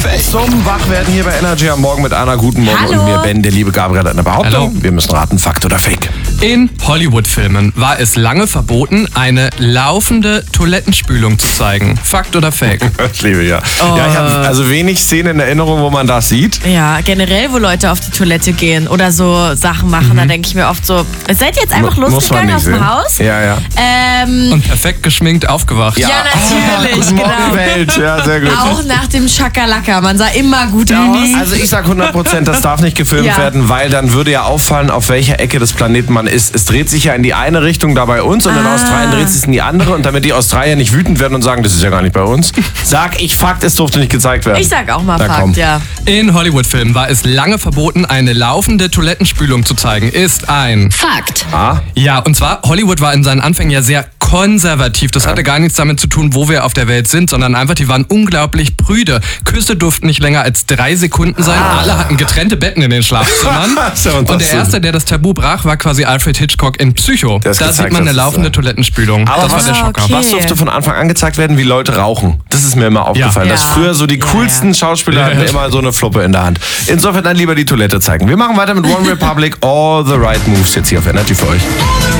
Fake? Zum Wachwerden hier bei Energy am Morgen mit Anna. Guten Morgen. Hallo. Und mir Ben, der liebe Gabriel, hat eine Behauptung. Hallo. Wir müssen raten, Fakt oder Fake. In Hollywood-Filmen war es lange verboten, eine laufende Toilettenspülung zu zeigen. Fakt oder Fake? Ich liebe ja. Ja, ich habe also wenig Szenen in Erinnerung, wo man das sieht. Ja, generell, wo Leute auf die Toilette gehen oder so Sachen machen, da denke ich mir oft so, seid ihr jetzt einfach Muss man losgegangen nicht aus dem sehen. Haus? Ja. Und perfekt geschminkt aufgewacht. Ja, natürlich, Guten Morgen, genau. Welt. Ja, sehr gut. Auch nach dem Schakalaka, man sah immer gut aus. Also ich sag 100%, das darf nicht gefilmt Ja. werden, weil dann würde ja auffallen, auf welcher Ecke des Planeten man ist. Es dreht sich ja in die eine Richtung da bei uns und in Australien dreht es sich in die andere. Und damit die Australier nicht wütend werden und sagen, das ist ja gar nicht bei uns, sag ich Fakt, es durfte nicht gezeigt werden. Ich sag auch mal Na, Fakt, komm. ja. In Hollywood-Filmen war es lange verboten, eine laufende Toilettenspülung zu zeigen. Ist ein Fakt. Ja, und zwar, Hollywood war in seinen Anfängen ja sehr konservativ. Das hatte gar nichts damit zu tun, wo wir auf der Welt sind, sondern einfach, die waren unglaublich prüde. Küsse durften nicht länger als 3 Sekunden sein. Alle hatten getrennte Betten in den Schlafzimmern. Ist ja Und der fantastisch. Erste, der das Tabu brach, war quasi Alfred Hitchcock in Psycho. Der es Da gezeigt sieht man hat, eine laufende sozusagen. Toilettenspülung. Aber Das war was- der Schocker. okay. Was durfte von Anfang an gezeigt werden, wie Leute rauchen? Das ist mir immer aufgefallen. Ja. Dass früher so die Ja, coolsten ja. Schauspieler hatten immer so eine Fluppe in der Hand. Insofern dann lieber die Toilette zeigen. Wir machen weiter mit One Republic. All the right moves jetzt hier auf Energy für euch.